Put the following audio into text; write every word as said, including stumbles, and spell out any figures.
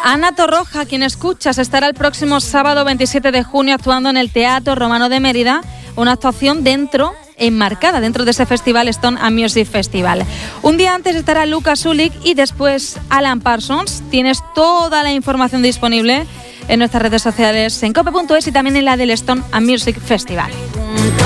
Ana Torroja, quien escuchas, estará el próximo sábado veintisiete de junio actuando en el Teatro Romano de Mérida, una actuación dentro, enmarcada dentro de ese festival Stone and Music Festival. Un día antes estará Lucas Ulick y después Alan Parsons. Tienes toda la información disponible en nuestras redes sociales en cope punto es y también en la del Stone and Music Festival.